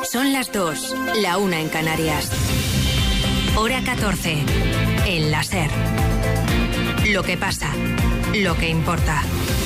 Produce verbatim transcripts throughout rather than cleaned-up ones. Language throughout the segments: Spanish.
Son las dos, la una en Canarias. Hora catorce, en la SER. Lo que pasa, lo que importa.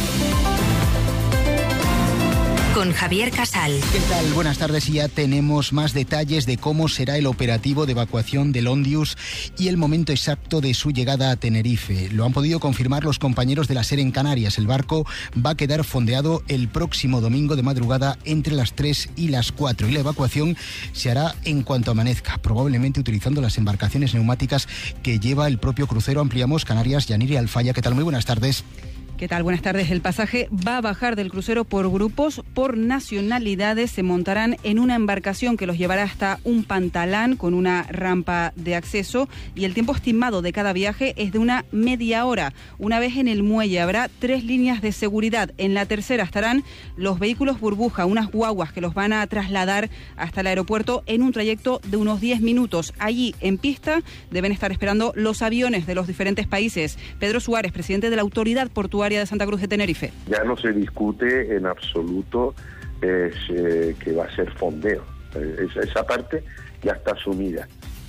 Con Javier Casal. ¿Qué tal? Buenas tardes. Y ya tenemos más detalles de cómo será el operativo de evacuación del Ondius y el momento exacto de su llegada a Tenerife. Lo han podido confirmar los compañeros de la SER en Canarias. El barco va a quedar fondeado el próximo domingo de madrugada entre las tres y las cuatro. Y la evacuación se hará en cuanto amanezca, probablemente utilizando las embarcaciones neumáticas que lleva el propio crucero. Ampliamos. Canarias, Yaniri Alfaya. ¿Qué tal? Muy buenas tardes. ¿Qué tal? Buenas tardes. El pasaje va a bajar del crucero por grupos, por nacionalidades. Se montarán en una embarcación que los llevará hasta un pantalán con una rampa de acceso y el tiempo estimado de cada viaje es de una media hora. Una vez en el muelle habrá tres líneas de seguridad. En la tercera estarán los vehículos burbuja, unas guaguas que los van a trasladar hasta el aeropuerto en un trayecto de unos diez minutos. Allí, en pista, deben estar esperando los aviones de los diferentes países. Pedro Suárez, presidente de la Autoridad Portuaria de Santa Cruz de Tenerife. Ya no se discute en absoluto es, eh, que va a ser fondeo. Eh, esa, esa parte ya está asumida.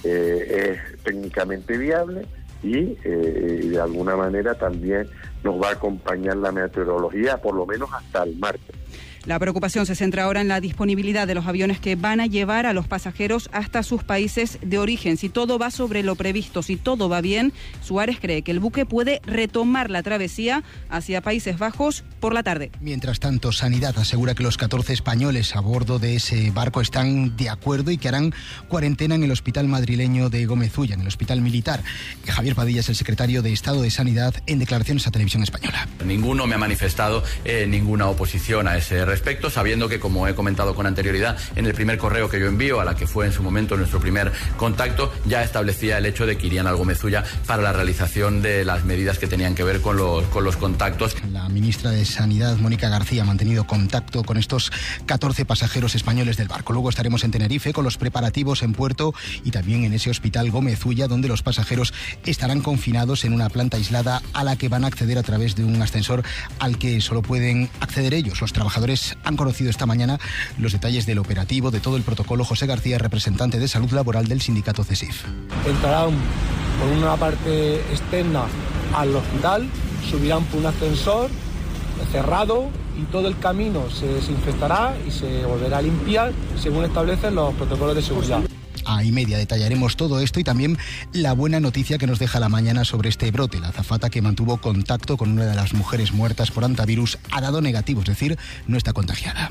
Eh, es técnicamente viable y eh, de alguna manera también nos va a acompañar la meteorología por lo menos hasta el martes. La preocupación se centra ahora en la disponibilidad de los aviones que van a llevar a los pasajeros hasta sus países de origen. Si todo va sobre lo previsto, si todo va bien, Suárez cree que el buque puede retomar la travesía hacia Países Bajos por la tarde. Mientras tanto, Sanidad asegura que los catorce españoles a bordo de ese barco están de acuerdo y que harán cuarentena en el hospital madrileño de Gómez Ulla, en el hospital militar. Javier Padilla es el secretario de Estado de Sanidad en declaraciones a Televisión Española. Ninguno me ha manifestado eh, ninguna oposición a ese respecto, sabiendo que, como he comentado con anterioridad, en el primer correo que yo envío, a la que fue en su momento nuestro primer contacto, ya establecía el hecho de que irían al Gómez Ulla para la realización de las medidas que tenían que ver con los, con los contactos. La ministra de Sanidad, Mónica García, ha mantenido contacto con estos catorce pasajeros españoles del barco. Luego estaremos en Tenerife con los preparativos en puerto y también en ese hospital Gómez Ulla, donde los pasajeros estarán confinados en una planta aislada a la que van a acceder a través de un ascensor al que solo pueden acceder ellos. Los trabajadores han conocido esta mañana los detalles del operativo, de todo el protocolo. José García, representante de Salud Laboral del sindicato CESIF. Entrarán por una parte externa al hospital, subirán por un ascensor cerrado y todo el camino se desinfectará y se volverá a limpiar según establecen los protocolos de seguridad. A y media detallaremos todo esto y también la buena noticia que nos deja la mañana sobre este brote. La azafata que mantuvo contacto con una de las mujeres muertas por hantavirus ha dado negativo, es decir, no está contagiada.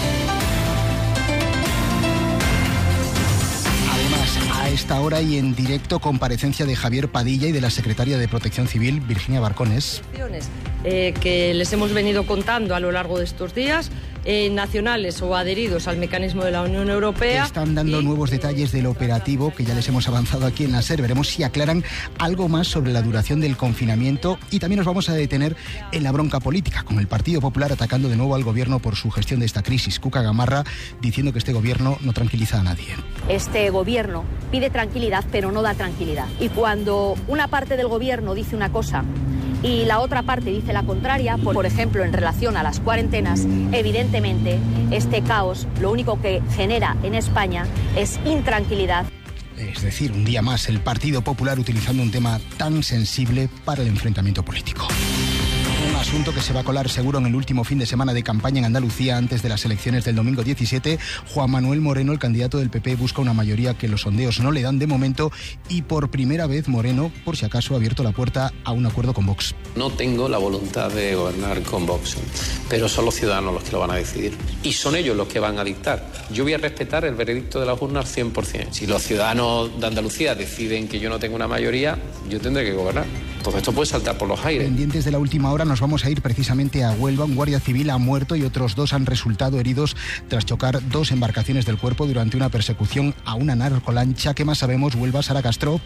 Además, a esta hora y en directo, comparecencia de Javier Padilla y de la secretaria de Protección Civil, Virginia Barcones. Eh, que les hemos venido contando a lo largo de estos días, eh, nacionales o adheridos al mecanismo de la Unión Europea. Están dando y, nuevos detalles del operativo que ya les hemos avanzado aquí en la SER. Veremos si aclaran algo más sobre la duración del confinamiento y también nos vamos a detener en la bronca política, con el Partido Popular atacando de nuevo al gobierno por su gestión de esta crisis. Cuca Gamarra diciendo que este gobierno no tranquiliza a nadie. Este gobierno pide tranquilidad, pero no da tranquilidad. Y cuando una parte del gobierno dice una cosa y la otra parte dice la contraria, por, por ejemplo, en relación a las cuarentenas, evidentemente este caos lo único que genera en España es intranquilidad. Es decir, un día más el Partido Popular utilizando un tema tan sensible para el enfrentamiento político. Un asunto que se va a colar seguro en el último fin de semana de campaña en Andalucía antes de las elecciones del domingo diecisiete. Juan Manuel Moreno, el candidato del P P, busca una mayoría que los sondeos no le dan de momento y por primera vez Moreno, por si acaso, ha abierto la puerta a un acuerdo con Vox. No tengo la voluntad de gobernar con Vox, pero son los ciudadanos los que lo van a decidir y son ellos los que van a dictar. Yo voy a respetar el veredicto de las urnas cien por ciento. Si los ciudadanos de Andalucía deciden que yo no tengo una mayoría, yo tendré que gobernar. Entonces esto puede saltar por los aires. Pendientes de la última hora, nos vamos a ir precisamente a Huelva. Un guardia civil ha muerto y otros dos han resultado heridos tras chocar dos embarcaciones del cuerpo durante una persecución a una narcolancha. ¿Qué más sabemos, Huelva? Sara Castro.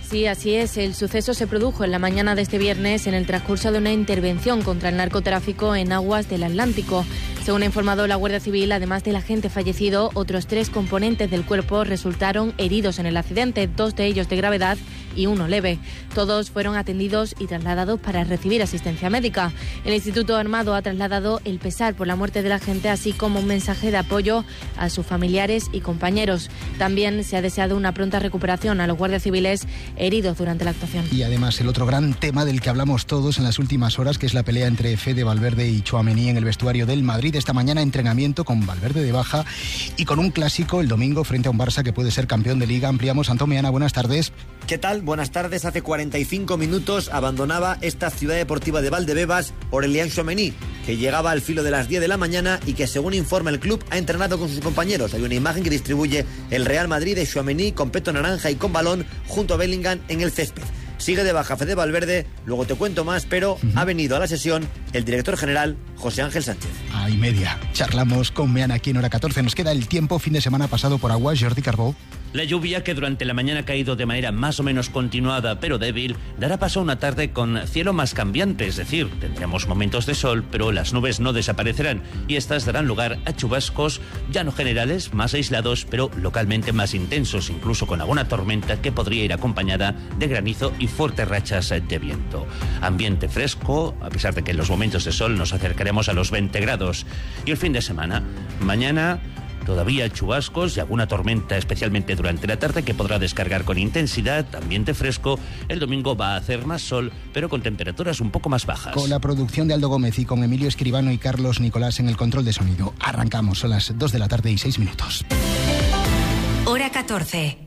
Sí, así es. El suceso se produjo en la mañana de este viernes en el transcurso de una intervención contra el narcotráfico en aguas del Atlántico. Según ha informado la Guardia Civil, además del agente fallecido, otros tres componentes del cuerpo resultaron heridos en el accidente, dos de ellos de gravedad y uno leve. Todos fueron atendidos y trasladados para recibir asistencia médica. El Instituto Armado ha trasladado el pesar por la muerte del agente, así como un mensaje de apoyo a sus familiares y compañeros. También se ha deseado una pronta recuperación a los guardias civiles heridos durante la actuación. Y además el otro gran tema del que hablamos todos en las últimas horas, que es la pelea entre Fede Valverde y Tchouaméni en el vestuario del Madrid. Esta mañana entrenamiento con Valverde de baja y con un clásico el domingo frente a un Barça que puede ser campeón de Liga. Ampliamos. Antón Meana, buenas tardes. ¿Qué tal? Buenas tardes. Hace cuarenta y cinco minutos abandonaba esta ciudad deportiva de Valdebebas Aurélien Tchouaméni, que llegaba al filo de las diez de la mañana y que, según informa el club, ha entrenado con sus compañeros. Hay una imagen que distribuye el Real Madrid de Tchouaméni con peto naranja y con balón junto a Bellingham en el césped. Sigue de baja Fede Valverde, luego te cuento más, pero uh-huh. ha venido a la sesión el director general José Ángel Sánchez. A y media. Charlamos con Meana aquí en Hora catorce. Nos queda el tiempo, fin de semana pasado por agua. Jordi Carbó. La lluvia, que durante la mañana ha caído de manera más o menos continuada pero débil, dará paso a una tarde con cielo más cambiante, es decir, tendremos momentos de sol, pero las nubes no desaparecerán y estas darán lugar a chubascos ya no generales, más aislados, pero localmente más intensos, incluso con alguna tormenta que podría ir acompañada de granizo y fuertes rachas de viento. Ambiente fresco, a pesar de que en los momentos de sol nos acercaremos a los veinte grados. Y el fin de semana, mañana todavía chubascos y alguna tormenta, especialmente durante la tarde, que podrá descargar con intensidad, ambiente fresco. El domingo va a hacer más sol, pero con temperaturas un poco más bajas. Con la producción de Aldo Gómez y con Emilio Escribano y Carlos Nicolás en el control de sonido. Arrancamos, son las dos de la tarde y seis minutos. Hora catorce.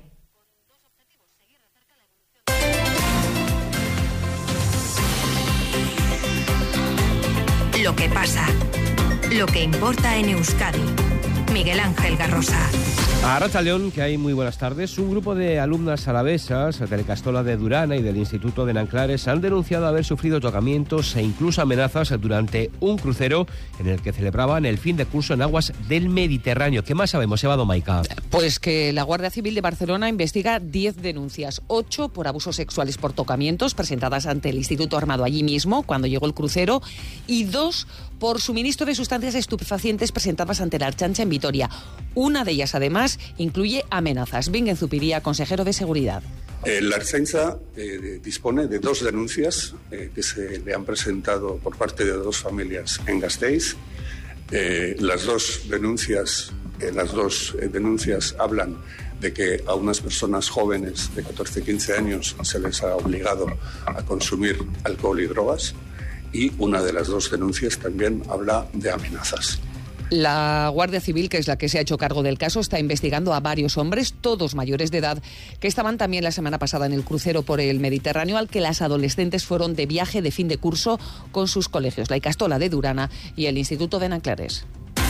Lo que pasa, lo que importa en Euskadi. Miguel Ángel Garrosa. A Arratsaldeon, que hay muy buenas tardes. Un grupo de alumnas alavesas de la Ikastola de Durana y del Instituto de Nanclares han denunciado haber sufrido tocamientos e incluso amenazas durante un crucero en el que celebraban el fin de curso en aguas del Mediterráneo. ¿Qué más sabemos, Eva Domaica? Pues que la Guardia Civil de Barcelona investiga diez denuncias, ocho por abusos sexuales por tocamientos presentadas ante el Instituto Armado allí mismo cuando llegó el crucero, y dos por suministro de sustancias estupefacientes presentadas ante la Ertzaintza en Vitoria. Una de ellas, además, incluye amenazas. Bingen Zupiría, consejero de Seguridad. Eh, la Ertzaintza eh, dispone de dos denuncias eh, que se le han presentado por parte de dos familias en Gasteiz. Eh, las dos denuncias, eh, las dos eh, denuncias hablan de que a unas personas jóvenes de catorce a quince años se les ha obligado a consumir alcohol y drogas, y una de las dos denuncias también habla de amenazas. La Guardia Civil, que es la que se ha hecho cargo del caso, está investigando a varios hombres, todos mayores de edad, que estaban también la semana pasada en el crucero por el Mediterráneo, al que las adolescentes fueron de viaje de fin de curso con sus colegios, la Ikastola de Durana y el Instituto de Nanclares.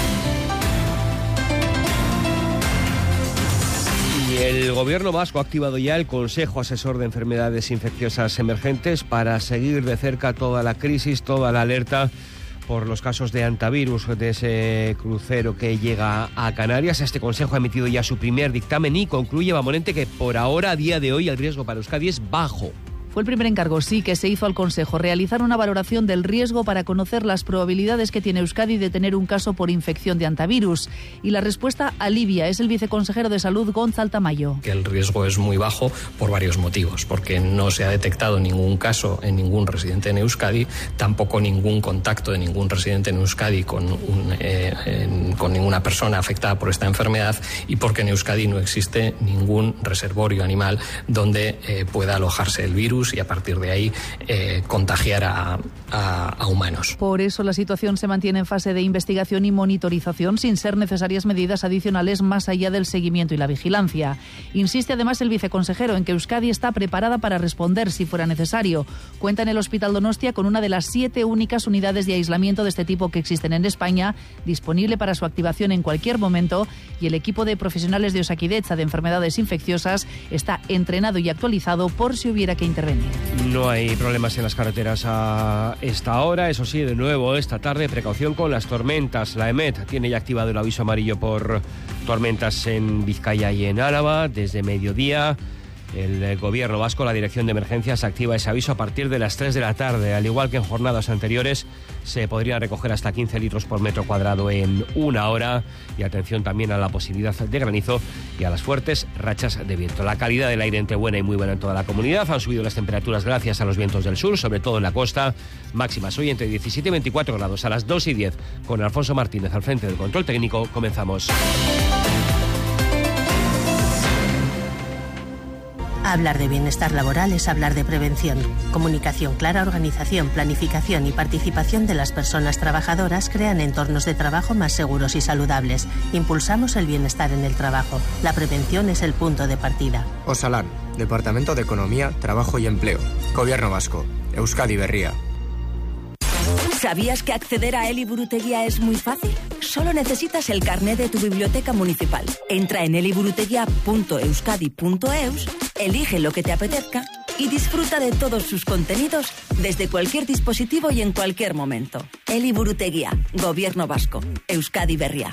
El gobierno vasco ha activado ya el Consejo Asesor de Enfermedades Infecciosas Emergentes para seguir de cerca toda la crisis, toda la alerta por los casos de hantavirus de ese crucero que llega a Canarias. Este consejo ha emitido ya su primer dictamen y concluye, Bamonente, que por ahora, a día de hoy, el riesgo para Euskadi es bajo. Fue el primer encargo, sí, que se hizo al Consejo, realizar una valoración del riesgo para conocer las probabilidades que tiene Euskadi de tener un caso por infección de hantavirus. Y la respuesta alivia, es el viceconsejero de Salud, Gonzalo Tamayo. Que el riesgo es muy bajo por varios motivos, porque no se ha detectado ningún caso en ningún residente en Euskadi, tampoco ningún contacto de ningún residente en Euskadi con, un, eh, en, con ninguna persona afectada por esta enfermedad, y porque en Euskadi no existe ningún reservorio animal donde eh, pueda alojarse el virus y a partir de ahí eh, contagiar a, a, a humanos. Por eso la situación se mantiene en fase de investigación y monitorización sin ser necesarias medidas adicionales más allá del seguimiento y la vigilancia. Insiste además el viceconsejero en que Euskadi está preparada para responder si fuera necesario. Cuenta en el Hospital Donostia con una de las siete únicas unidades de aislamiento de este tipo que existen en España, disponible para su activación en cualquier momento, y el equipo de profesionales de Osakidetza de enfermedades infecciosas está entrenado y actualizado por si hubiera que intervenir. No hay problemas en las carreteras a esta hora, eso sí, de nuevo esta tarde precaución con las tormentas. La EMET tiene ya activado el aviso amarillo por tormentas en Vizcaya y en Álava desde mediodía. el gobierno vasco, la Dirección de Emergencias, activa ese aviso a partir de las tres de la tarde. Al igual que en jornadas anteriores, se podrían recoger hasta quince litros por metro cuadrado en una hora. Y atención también a la posibilidad de granizo y a las fuertes rachas de viento. La calidad del aire entre buena y muy buena en toda la comunidad. Han subido las temperaturas gracias a los vientos del sur, sobre todo en la costa. Máximas hoy entre diecisiete y veinticuatro grados. A las dos y diez, con Alfonso Martínez al frente del control técnico, comenzamos. Hablar de bienestar laboral es hablar de prevención. Comunicación clara, organización, planificación y participación de las personas trabajadoras crean entornos de trabajo más seguros y saludables. Impulsamos el bienestar en el trabajo. La prevención es el punto de partida. Osalan, Departamento de Economía, Trabajo y Empleo. Gobierno Vasco. Euskadi Berria. ¿Sabías que acceder a Eliburutegia es muy fácil? Solo necesitas el carné de tu biblioteca municipal. Entra en eliburutegia punto euskadi punto eus, elige lo que te apetezca y disfruta de todos sus contenidos desde cualquier dispositivo y en cualquier momento. Eliburutegia, Gobierno Vasco, Euskadi Berria.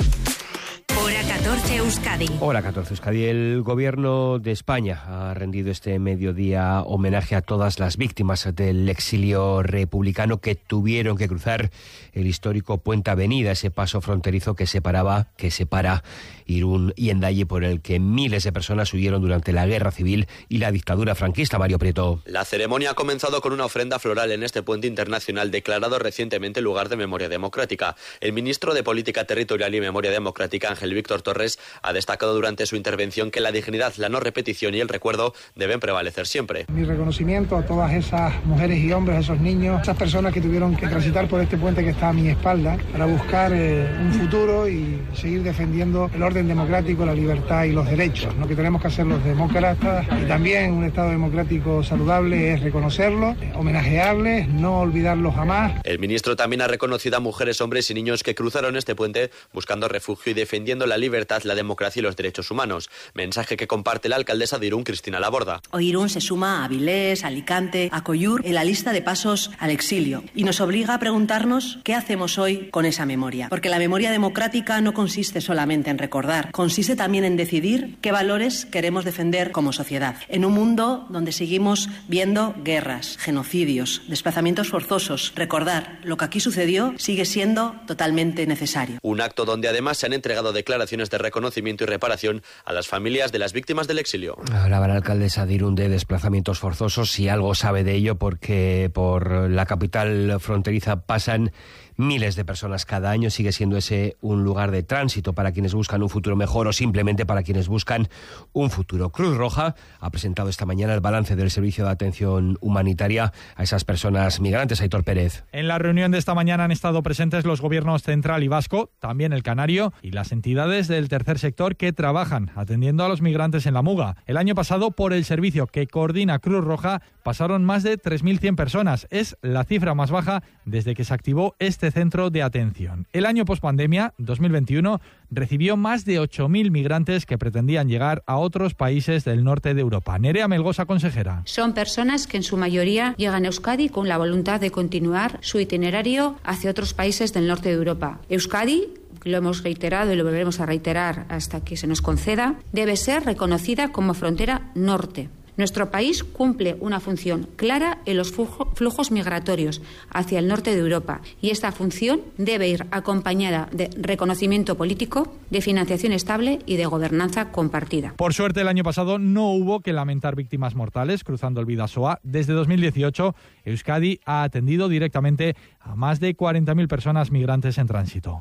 Hora catorce Euskadi. Hora catorce Euskadi. El gobierno de España ha rendido este mediodía homenaje a todas las víctimas del exilio republicano que tuvieron que cruzar el histórico Puente Avenida, ese paso fronterizo que separaba, que separa Irún y Hendaye, por el que miles de personas huyeron durante la guerra civil y la dictadura franquista. Mario Prieto. La ceremonia ha comenzado con una ofrenda floral en este puente internacional declarado recientemente lugar de memoria democrática. El ministro de Política Territorial y Memoria Democrática, Ángel Víctor Torres, ha destacado durante su intervención que la dignidad, la no repetición y el recuerdo deben prevalecer siempre. Mi reconocimiento a todas esas mujeres y hombres, a esos niños, esas personas que tuvieron que transitar por este puente que está a mi espalda para buscar eh, un futuro y seguir defendiendo el orden democrático, la libertad y los derechos. Lo que tenemos que hacer los demócratas y también un Estado democrático saludable es reconocerlos, homenajearles, no olvidarlos jamás. El ministro también ha reconocido a mujeres, hombres y niños que cruzaron este puente buscando refugio y defendiendo la libertad, la democracia y los derechos humanos. Mensaje que comparte la alcaldesa de Irún, Cristina Laborda. Hoy Irún se suma a Avilés, Alicante, a Coyur en la lista de pasos al exilio y nos obliga a preguntarnos qué hacemos hoy con esa memoria. Porque la memoria democrática no consiste solamente en recordar, consiste también en decidir qué valores queremos defender como sociedad. En un mundo donde seguimos viendo guerras, genocidios, desplazamientos forzosos, recordar lo que aquí sucedió sigue siendo totalmente necesario. Un acto donde además se han entregado declaraciones de reconocimiento y reparación a las familias de las víctimas del exilio. Hablaba la alcaldesa de Irún de desplazamientos forzosos y algo sabe de ello porque por la capital fronteriza pasan miles de personas cada año. Sigue siendo ese un lugar de tránsito para quienes buscan un futuro mejor o simplemente para quienes buscan un futuro. Cruz Roja ha presentado esta mañana el balance del servicio de atención humanitaria a esas personas migrantes. Aitor Pérez. En la reunión de esta mañana han estado presentes los gobiernos central y vasco, también el canario y las entidades del tercer sector que trabajan atendiendo a los migrantes en la Muga. El año pasado, por el servicio que coordina Cruz Roja, pasaron más de tres mil cien personas. Es la cifra más baja desde que se activó este centro de atención. El año pospandemia, dos mil veintiuno, recibió más de ocho mil migrantes que pretendían llegar a otros países del norte de Europa. Nerea Melgosa, consejera. Son personas que en su mayoría llegan a Euskadi con la voluntad de continuar su itinerario hacia otros países del norte de Europa. Euskadi, lo hemos reiterado y lo volveremos a reiterar hasta que se nos conceda, debe ser reconocida como frontera norte. Nuestro país cumple una función clara en los flujos migratorios hacia el norte de Europa y esta función debe ir acompañada de reconocimiento político, de financiación estable y de gobernanza compartida. Por suerte, el año pasado no hubo que lamentar víctimas mortales cruzando el Bidasoa. Desde dos mil dieciocho, Euskadi ha atendido directamente a más de cuarenta mil personas migrantes en tránsito.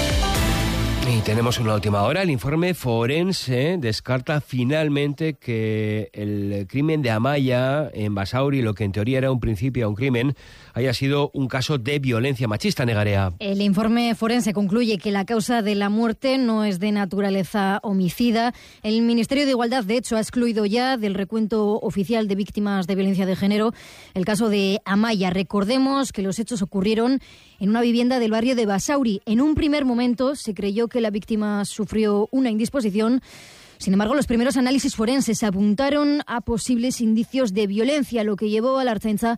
Y tenemos una última hora. El informe forense descarta finalmente que el crimen de Amaya en Basauri, lo que en teoría era un principio a un crimen, haya sido un caso de violencia machista. Negarea. El informe forense concluye que la causa de la muerte no es de naturaleza homicida. El Ministerio de Igualdad, de hecho, ha excluido ya del recuento oficial de víctimas de violencia de género el caso de Amaya. Recordemos que los hechos ocurrieron en una vivienda del barrio de Basauri. En un primer momento se creyó que la víctima sufrió una indisposición. Sin embargo, los primeros análisis forenses apuntaron a posibles indicios de violencia, lo que llevó a la Ertzaintza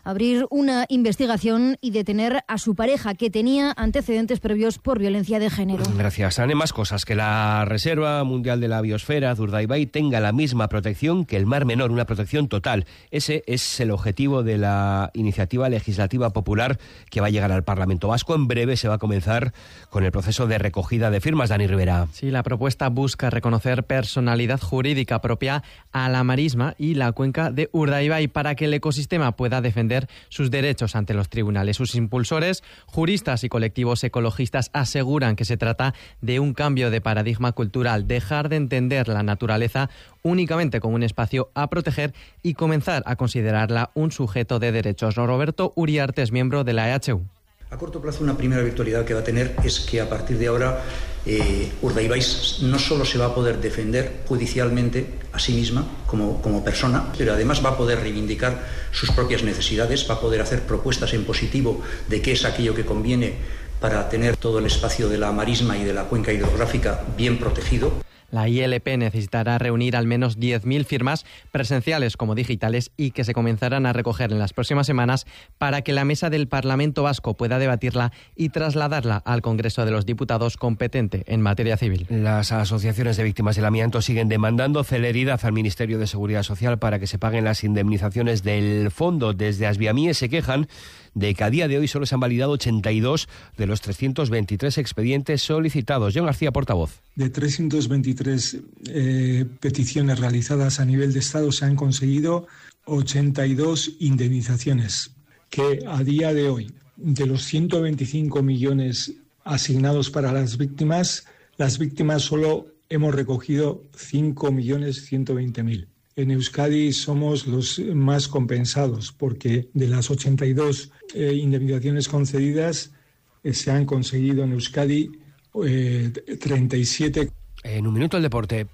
abrir una investigación y detener a su pareja, que tenía antecedentes previos por violencia de género. Gracias. Haré más cosas. Que la Reserva Mundial de la Biosfera de Urdaibai tenga la misma protección que el Mar Menor, una protección total. Ese es el objetivo de la iniciativa legislativa popular que va a llegar al Parlamento Vasco. En breve se va a comenzar con el proceso de recogida de firmas. Dani Rivera. Sí, la propuesta busca reconocer personalidad jurídica propia a la marisma y la cuenca de Urdaibai para que el ecosistema pueda defender sus derechos ante los tribunales. Sus impulsores, juristas y colectivos ecologistas, aseguran que se trata de un cambio de paradigma cultural, dejar de entender la naturaleza únicamente como un espacio a proteger y comenzar a considerarla un sujeto de derechos. Roberto Uriarte es miembro de la E H U. A corto plazo, una primera virtualidad que va a tener es que a partir de ahora eh, Urdaibai no solo se va a poder defender judicialmente a sí misma como, como persona, pero además va a poder reivindicar sus propias necesidades, va a poder hacer propuestas en positivo de qué es aquello que conviene para tener todo el espacio de la marisma y de la cuenca hidrográfica bien protegido. La I L P necesitará reunir al menos diez mil firmas, presenciales como digitales, y que se comenzarán a recoger en las próximas semanas para que la mesa del Parlamento Vasco pueda debatirla y trasladarla al Congreso de los Diputados competente en materia civil. Las asociaciones de víctimas del amianto siguen demandando celeridad al Ministerio de Seguridad Social para que se paguen las indemnizaciones del fondo. Desde Asviamie se quejan de que a día de hoy solo se han validado ochenta y dos de los trescientos veintitrés expedientes solicitados. John García, portavoz. De trescientas veintitrés eh, peticiones realizadas a nivel de Estado se han conseguido ochenta y dos indemnizaciones, que a día de hoy, de los ciento veinticinco millones asignados para las víctimas, las víctimas solo hemos recogido cinco millones ciento veinte mil. En Euskadi somos los más compensados porque de las ochenta y dos eh, indemnizaciones concedidas eh, se han conseguido en Euskadi eh, treinta y siete. En un minuto el deporte.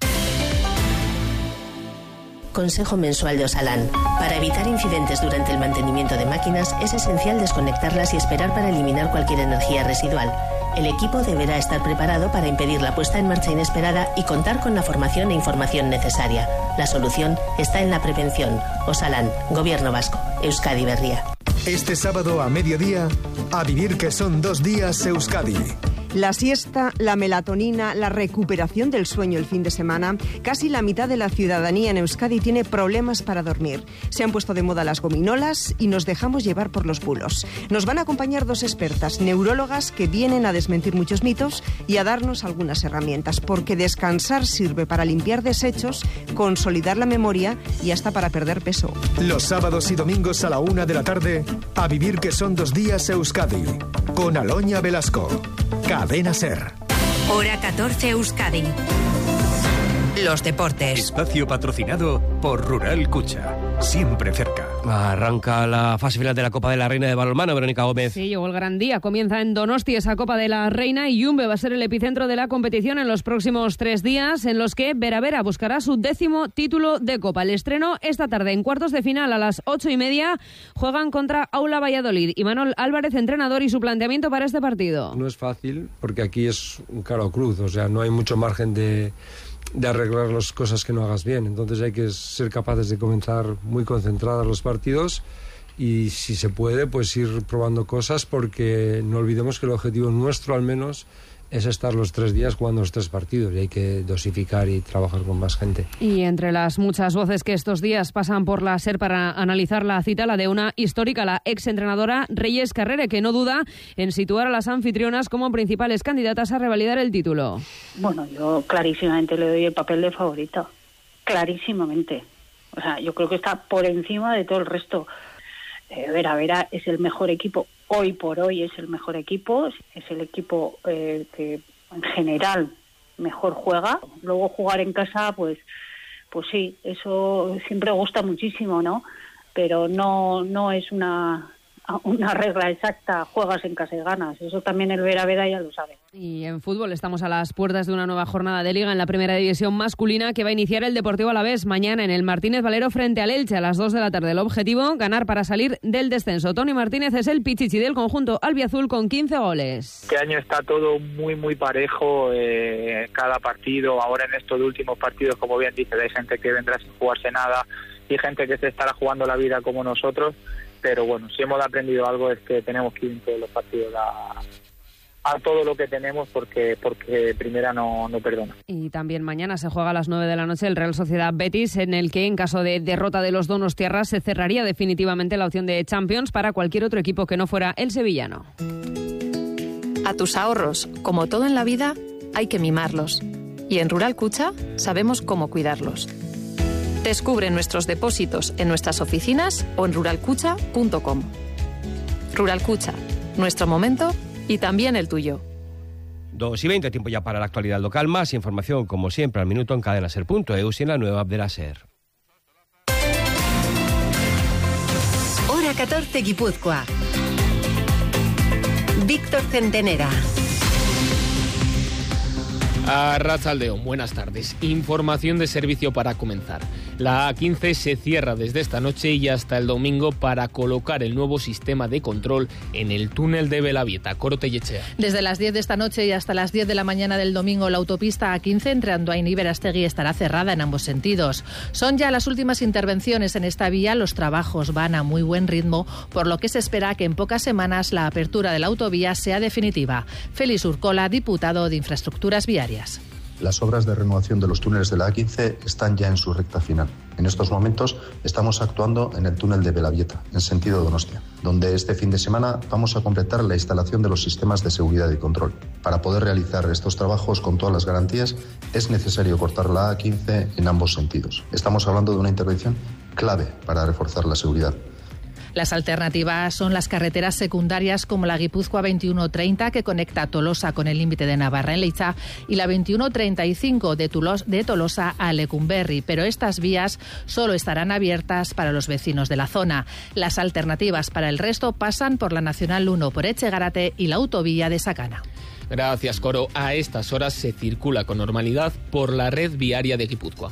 Consejo mensual de Osalan. Para evitar incidentes durante el mantenimiento de máquinas es esencial desconectarlas y esperar para eliminar cualquier energía residual. El equipo deberá estar preparado para impedir la puesta en marcha inesperada y contar con la formación e información necesaria. La solución está en la prevención. Osalan, Gobierno Vasco, Euskadi Berria. Este sábado a mediodía, a vivir que son dos días Euskadi. La siesta, la melatonina, la recuperación del sueño el fin de semana. Casi la mitad de la ciudadanía en Euskadi tiene problemas para dormir. Se han puesto de moda las gominolas y nos dejamos llevar por los bulos. Nos van a acompañar dos expertas, neurólogas, que vienen a desmentir muchos mitos y a darnos algunas herramientas, porque descansar sirve para limpiar desechos, consolidar la memoria y hasta para perder peso. Los sábados y domingos a la una de la tarde, a vivir que son dos días Euskadi, con Aloña Velasco. Cadena Ser. Hora catorce Euskadi. Los deportes. Espacio patrocinado por Rural Cucha. Siempre cerca. Arranca la fase final de la Copa de la Reina de balonmano, Verónica Gómez. Sí, llegó el gran día. Comienza en Donosti esa Copa de la Reina y Yumbe va a ser el epicentro de la competición en los próximos tres días, en los que Vera Vera buscará su décimo título de Copa. El estreno esta tarde en cuartos de final a las ocho y media. Juegan contra Aula Valladolid. Y Manuel Álvarez, entrenador, y su planteamiento para este partido. No es fácil porque aquí es un cara o cruz, o sea, no hay mucho margen de... de arreglar las cosas que no hagas bien. Entonces hay que ser capaces de comenzar muy concentrados los partidos y, si se puede, pues ir probando cosas, porque no olvidemos que el objetivo nuestro, al menos, es estar los tres días jugando los tres partidos y hay que dosificar y trabajar con más gente. Y entre las muchas voces que estos días pasan por la SER para analizar la cita, la de una histórica, la exentrenadora Reyes Carrere, que no duda en situar a las anfitrionas como principales candidatas a revalidar el título. Bueno, yo clarísimamente le doy el papel de favorita, clarísimamente. O sea, yo creo que está por encima de todo el resto. Eh, Vera Vera es el mejor equipo. Hoy por hoy es el mejor equipo, es el equipo eh, que en general mejor juega. Luego jugar en casa, pues pues sí, eso siempre gusta muchísimo, ¿no? Pero no no es una una regla exacta, juegas en casa y ganas. Eso también el Vera Vera ya lo sabe. Y en fútbol estamos a las puertas de una nueva jornada de Liga en la primera división masculina que va a iniciar el Deportivo Alavés mañana en el Martínez Valero frente al Elche a las dos de la tarde. El objetivo, ganar para salir del descenso. Tony Martínez es el pichichi del conjunto albiazul con quince goles. Este año está todo muy muy parejo, eh, cada partido. Ahora en estos últimos partidos, como bien dices, hay gente que vendrá sin jugarse nada y gente que se estará jugando la vida como nosotros. pero bueno, si hemos aprendido algo es que tenemos que ir en todos los partidos a, a todo lo que tenemos porque porque primera no, no perdona. Y también mañana se juega a las nueve de la noche el Real Sociedad Betis, en el que en caso de derrota de los donostiarras se cerraría definitivamente la opción de Champions para cualquier otro equipo que no fuera el sevillano. A tus ahorros, como todo en la vida, hay que mimarlos. Y en Rural Cucha sabemos cómo cuidarlos. Descubre nuestros depósitos en nuestras oficinas o en rural cucha punto com. Rural Cucha, nuestro momento y también el tuyo. dos y veinte, tiempo ya para la actualidad local. Más información, como siempre, al minuto en cadena ser punto e u y en la nueva app de la SER. Hora catorce, Guipúzcoa. Víctor Centenera. Arratsaldeon, buenas tardes. Información de servicio para comenzar. La A quince se cierra desde esta noche y hasta el domingo para colocar el nuevo sistema de control en el túnel de Belavieta. Coro Tellechea. Desde las diez de esta noche y hasta las diez de la mañana del domingo, la autopista A quince entre Andoain y Berastegui estará cerrada en ambos sentidos. Son ya las últimas intervenciones en esta vía. Los trabajos van a muy buen ritmo, por lo que se espera que en pocas semanas la apertura de la autovía sea definitiva. Félix Urcola, diputado de Infraestructuras Viarias. Las obras de renovación de los túneles de la A quince están ya en su recta final. En estos momentos estamos actuando en el túnel de Belavieta, en sentido Donostia, donde este fin de semana vamos a completar la instalación de los sistemas de seguridad y control. Para poder realizar estos trabajos con todas las garantías, es necesario cortar la A quince en ambos sentidos. Estamos hablando de una intervención clave para reforzar la seguridad. Las alternativas son las carreteras secundarias como la Guipúzcoa veintiuno treinta, que conecta Tolosa con el límite de Navarra en Leiza, y la veintiuno treinta y cinco de, Tulos, de Tolosa a Lecumberri, pero estas vías solo estarán abiertas para los vecinos de la zona. Las alternativas para el resto pasan por la Nacional uno por Echegarate y la autovía de Sacana. Gracias, Coro. A estas horas se circula con normalidad por la red viaria de Guipúzcoa.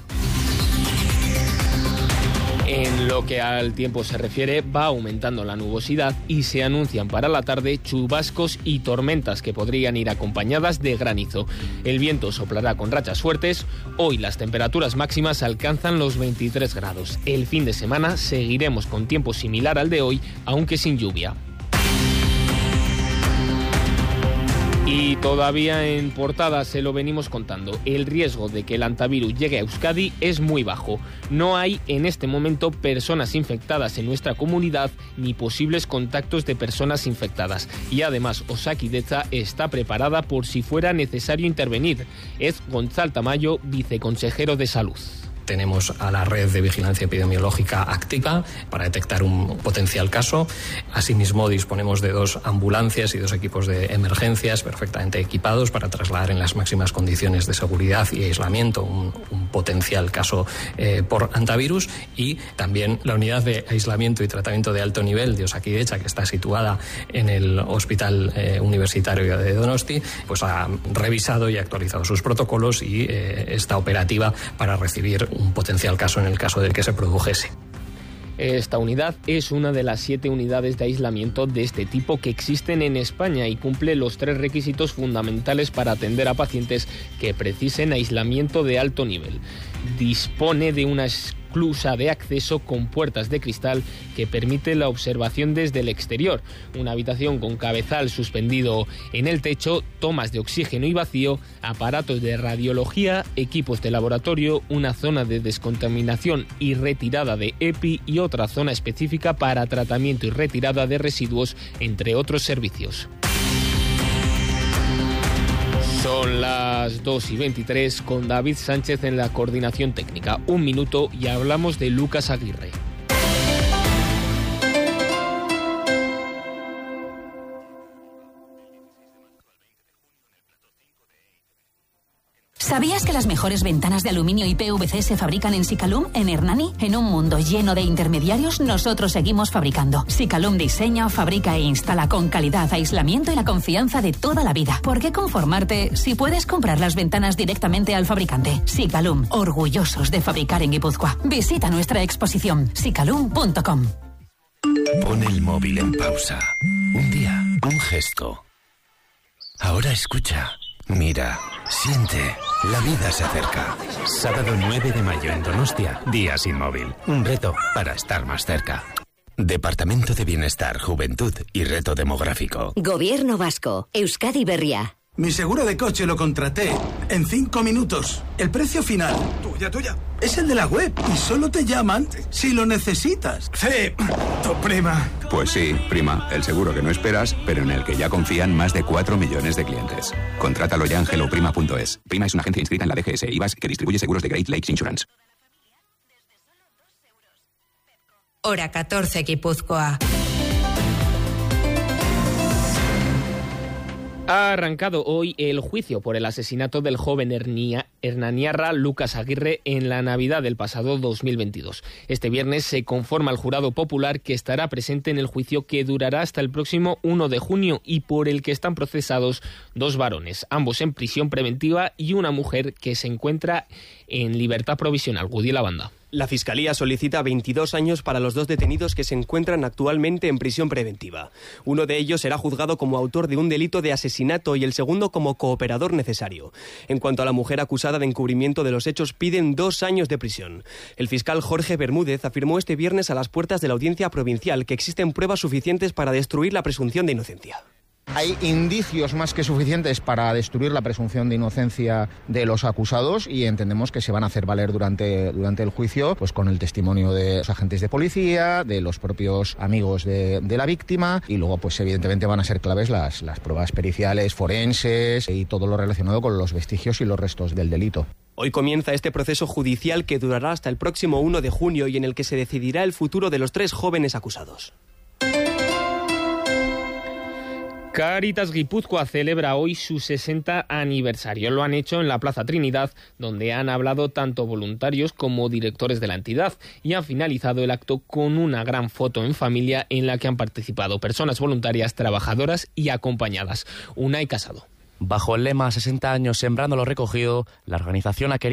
En lo que al tiempo se refiere, va aumentando la nubosidad y se anuncian para la tarde chubascos y tormentas que podrían ir acompañadas de granizo. El viento soplará con rachas fuertes. Hoy las temperaturas máximas alcanzan los veintitrés grados. El fin de semana seguiremos con tiempo similar al de hoy, aunque sin lluvia. Y todavía en portada se lo venimos contando. El riesgo de que el antivirus llegue a Euskadi es muy bajo. No hay en este momento personas infectadas en nuestra comunidad ni posibles contactos de personas infectadas. Y además Osakidetza está preparada por si fuera necesario intervenir. Es Gonzalo Tamayo, viceconsejero de Salud. Tenemos a la red de vigilancia epidemiológica activa para detectar un potencial caso. Asimismo, disponemos de dos ambulancias y dos equipos de emergencias perfectamente equipados para trasladar en las máximas condiciones de seguridad y aislamiento un, un potencial caso eh, por antivirus. Y también la unidad de aislamiento y tratamiento de alto nivel de Osakidetza, que está situada en el Hospital eh, Universitario de Donosti, pues ha revisado y actualizado sus protocolos y eh, está operativa para recibir un potencial caso en el caso de que se produjese. Esta unidad es una de las siete unidades de aislamiento de este tipo que existen en España y cumple los tres requisitos fundamentales para atender a pacientes que precisen aislamiento de alto nivel. Dispone de una esclusa de acceso con puertas de cristal que permite la observación desde el exterior, una habitación con cabezal suspendido en el techo, tomas de oxígeno y vacío, aparatos de radiología, equipos de laboratorio, una zona de descontaminación y retirada de EPI y otra zona específica para tratamiento y retirada de residuos, entre otros servicios. Son las dos y veintitrés con David Sánchez en la coordinación técnica. Un minuto y hablamos de Lucas Aguirre. ¿Sabías que las mejores ventanas de aluminio y P V C se fabrican en Sicalum, en Hernani? En un mundo lleno de intermediarios, nosotros seguimos fabricando. Sicalum diseña, fabrica e instala con calidad, aislamiento y la confianza de toda la vida. ¿Por qué conformarte si puedes comprar las ventanas directamente al fabricante? Sicalum, orgullosos de fabricar en Guipúzcoa. Visita nuestra exposición, sicalum punto com. Pon el móvil en pausa. Un día, un gesto. Ahora escucha, mira, siente. La vida se acerca. Sábado nueve de mayo en Donostia, Día Sin Móvil. Un reto para estar más cerca. Departamento de Bienestar, Juventud y Reto Demográfico. Gobierno Vasco. Euskadi Berria. Mi seguro de coche lo contraté en cinco minutos. El precio final, tuya, tuya, es el de la web y solo te llaman si lo necesitas. Sí, tu prima. Pues sí, prima, el seguro que no esperas, pero en el que ya confían más de cuatro millones de clientes. Contrátalo ya en hello prima punto es. Prima es una agencia inscrita en la D G S I V A S que distribuye seguros de Great Lakes Insurance. Hora catorce, Guipúzcoa. Ha arrancado hoy el juicio por el asesinato del joven hernia, hernaniarra Lucas Aguirre en la Navidad del pasado dos mil veintidós. Este viernes se conforma el jurado popular que estará presente en el juicio que durará hasta el próximo uno de junio y por el que están procesados dos varones, ambos en prisión preventiva, y una mujer que se encuentra en libertad provisional. Gudiela Banda. La Fiscalía solicita veintidós años para los dos detenidos que se encuentran actualmente en prisión preventiva. Uno de ellos será juzgado como autor de un delito de asesinato y el segundo como cooperador necesario. En cuanto a la mujer acusada de encubrimiento de los hechos, piden dos años de prisión. El fiscal Jorge Bermúdez afirmó este viernes a las puertas de la Audiencia Provincial que existen pruebas suficientes para destruir la presunción de inocencia. Hay indicios más que suficientes para destruir la presunción de inocencia de los acusados y entendemos que se van a hacer valer durante, durante el juicio, pues con el testimonio de los agentes de policía, de los propios amigos de, de la víctima, y luego pues evidentemente van a ser claves las, las pruebas periciales, forenses y todo lo relacionado con los vestigios y los restos del delito. Hoy comienza este proceso judicial que durará hasta el próximo uno de junio y en el que se decidirá el futuro de los tres jóvenes acusados. Cáritas Guipúzcoa celebra hoy su sesenta aniversario. Lo han hecho en la Plaza Trinidad, donde han hablado tanto voluntarios como directores de la entidad, y han finalizado el acto con una gran foto en familia en la que han participado personas voluntarias, trabajadoras y acompañadas. Unai Casado. Bajo el lema sesenta años sembrando lo recogido, la organización ha querido